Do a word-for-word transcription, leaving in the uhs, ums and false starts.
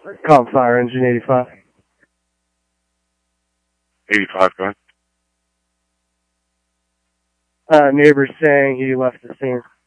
Call Fire Engine eighty-five. eighty-five, go ahead. Uh, neighbor saying he left the scene.